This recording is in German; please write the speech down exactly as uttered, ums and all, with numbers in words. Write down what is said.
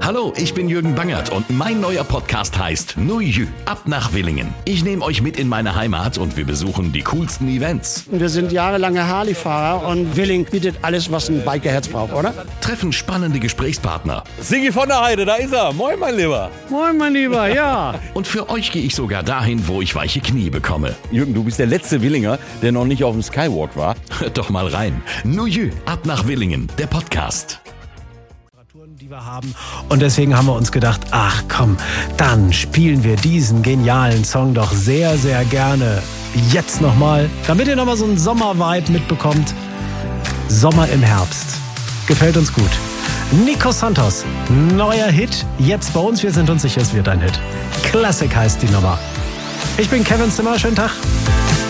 Hallo, ich bin Jürgen Bangert und mein neuer Podcast heißt Nuju, ab nach Willingen. Ich nehme euch mit in meine Heimat und wir besuchen die coolsten Events. Wir sind jahrelange Harley-Fahrer und Willingen bietet alles, was ein Bikerherz braucht, oder? Treffen spannende Gesprächspartner. Sigi von der Heide, da ist er. Moin, mein Lieber. Moin, mein Lieber, ja. Und für euch gehe ich sogar dahin, wo ich weiche Knie bekomme. Jürgen, du bist der letzte Willinger, der noch nicht auf dem Skywalk war. Hört doch mal rein. Nuju, ab nach Willingen, der Podcast. Die wir haben. Und deswegen haben wir uns gedacht, ach komm, dann spielen wir diesen genialen Song doch sehr, sehr gerne jetzt nochmal, damit ihr nochmal so einen Sommer-Vibe mitbekommt. Sommer im Herbst. Gefällt uns gut. Nico Santos, neuer Hit, jetzt bei uns, wir sind uns sicher, es wird ein Hit. Klassik heißt die Nummer. Ich bin Kevin Zimmer, schönen Tag.